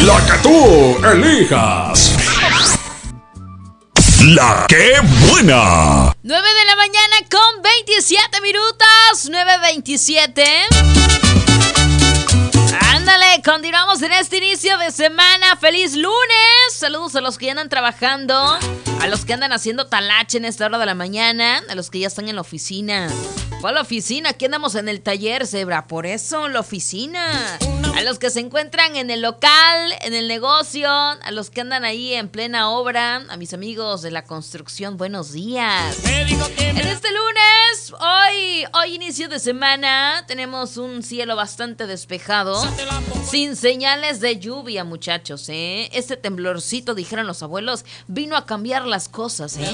La que tú elijas. La que buena. 9 de la mañana con 27 minutos. 9:27. Ándale, continuamos en este inicio de semana. ¡Feliz lunes! Saludos a los que ya andan trabajando, a los que andan haciendo talache en esta hora de la mañana, a los que ya están en la oficina. ¿Cuál oficina? Aquí andamos en el taller, Zebra. Por eso, la oficina. A los que se encuentran en el local, en el negocio, a los que andan ahí en plena obra, a mis amigos de la construcción, buenos días. En este lunes, hoy inicio de semana, tenemos un cielo bastante despejado, sin señales de lluvia, muchachos, ¿eh? Este temblorcito, dijeron los abuelos, vino a cambiar las cosas, ¿eh?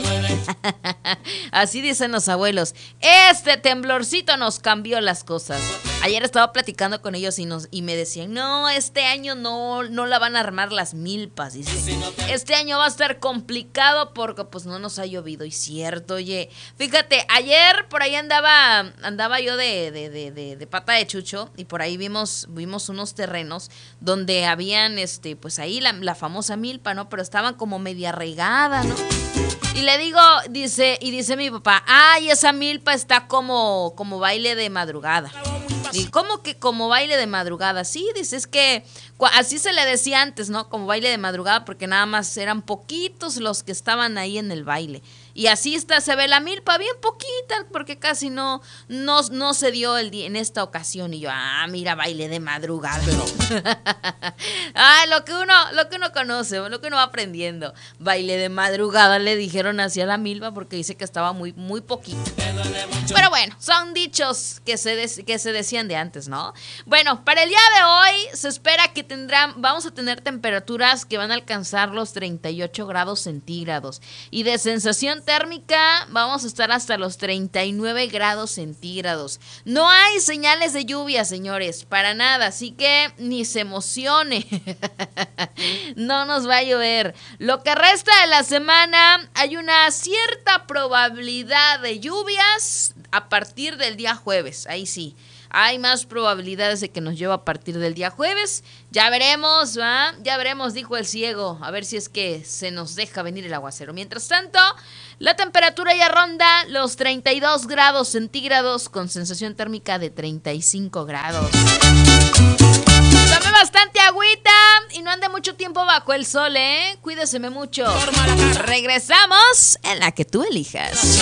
Así dicen los abuelos. Este temblorcito nos cambió las cosas. Ayer estaba platicando con ellos y me decían, no, este año no la van a armar las milpas, dice. Este año va a estar complicado porque pues no nos ha llovido. Y cierto, oye, fíjate, ayer por ahí andaba yo de pata de chucho y por ahí vimos unos terrenos donde habían, pues ahí la famosa milpa, ¿no? Pero estaban como media regada, ¿no? Y le digo, dice mi papá, ay, esa milpa está como baile de madrugada. Y ¿cómo que como baile de madrugada? Sí, dice, es que así se le decía antes, ¿no? Como baile de madrugada, porque nada más eran poquitos los que estaban ahí en el baile. Y así se ve la milpa, bien poquita, porque casi no se dio el día en esta ocasión. Y yo, mira, baile de madrugada. Lo que uno conoce, lo que uno va aprendiendo. Baile de madrugada, le dijeron hacia la milpa, porque dice que estaba muy, muy poquito. Pero bueno, son dichos que se decían de antes, ¿no? Bueno, para el día de hoy se espera que vamos a tener temperaturas que van a alcanzar los 38 grados centígrados. Y de sensación térmica vamos a estar hasta los 39 grados centígrados. No hay señales de lluvia, señores, para nada, así que ni se emocione. No nos va a llover. Lo que resta de la semana hay una cierta probabilidad de lluvias a partir del día jueves, ahí sí. Hay más probabilidades de que nos llueva a partir del día jueves. Ya veremos, ¿va? Ya veremos, dijo el ciego. A ver si es que se nos deja venir el aguacero. Mientras tanto, la temperatura ya ronda los 32 grados centígrados con sensación térmica de 35 grados. Tome bastante agüita y no ande mucho tiempo bajo el sol, ¿eh? Cuídeseme mucho. Regresamos en la que tú elijas.